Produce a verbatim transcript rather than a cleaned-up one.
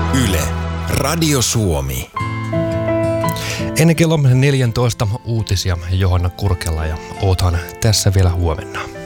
Yle, Radio Suomi. Ennen kello neljätoista uutisia Johanna Kurkela ja oothan tässä vielä huomenna.